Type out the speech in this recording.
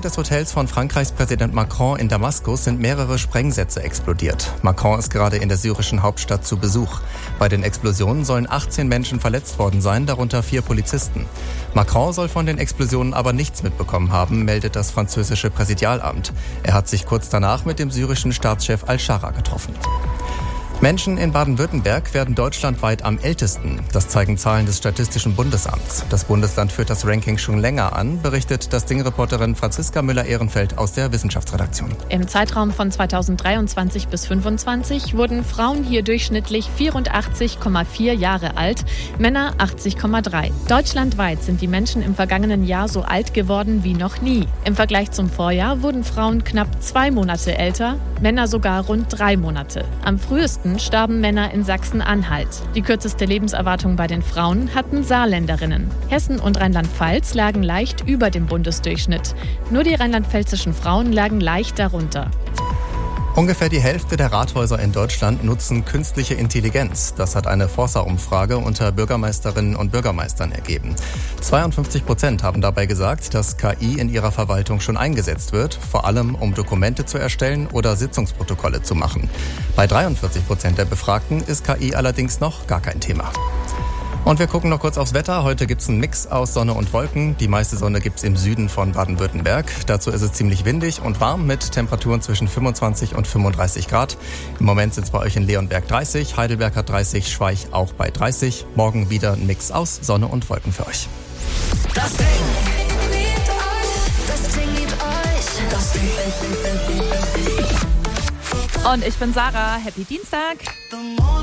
des Hotels von Frankreichs Präsident Macron in Damaskus sind mehrere Sprengsätze explodiert. Macron ist gerade in der syrischen Hauptstadt zu Besuch. Bei den Explosionen sollen 18 Menschen verletzt worden sein, darunter 4 Polizisten. Macron soll von den Explosionen aber nichts mitbekommen haben, meldet das französische Präsidialamt. Er hat sich kurz danach mit dem syrischen Staatschef Al-Shara getroffen. Menschen in Baden-Württemberg werden deutschlandweit am ältesten. Das zeigen Zahlen des Statistischen Bundesamts. Das Bundesland führt das Ranking schon länger an, berichtet das Ding-Reporterin Franziska Müller-Ehrenfeld aus der Wissenschaftsredaktion. Im Zeitraum von 2023 bis 2025 wurden Frauen hier durchschnittlich 84,4 Jahre alt, Männer 80,3. Deutschlandweit sind die Menschen im vergangenen Jahr so alt geworden wie noch nie. Im Vergleich zum Vorjahr wurden Frauen knapp 2 Monate älter, Männer sogar rund 3 Monate. Am frühesten starben Männer in Sachsen-Anhalt. Die kürzeste Lebenserwartung bei den Frauen hatten Saarländerinnen. Hessen und Rheinland-Pfalz lagen leicht über dem Bundesdurchschnitt. Nur die rheinland-pfälzischen Frauen lagen leicht darunter. Ungefähr die Hälfte der Rathäuser in Deutschland nutzen künstliche Intelligenz. Das hat eine Forsa-Umfrage unter Bürgermeisterinnen und Bürgermeistern ergeben. 52% haben dabei gesagt, dass KI in ihrer Verwaltung schon eingesetzt wird, vor allem um Dokumente zu erstellen oder Sitzungsprotokolle zu machen. Bei 43% der Befragten ist KI allerdings noch gar kein Thema. Und wir gucken noch kurz aufs Wetter. Heute gibt's einen Mix aus Sonne und Wolken. Die meiste Sonne gibt's im Süden von Baden-Württemberg. Dazu ist es ziemlich windig und warm mit Temperaturen zwischen 25 und 35 Grad. Im Moment sind es bei euch in Leonberg 30, Heidelberg hat 30, Schweich auch bei 30. Morgen wieder ein Mix aus Sonne und Wolken für euch. Das Ding liebt euch. Das Ding liebt euch. Das Ding. Und ich bin Sarah. Happy Dienstag.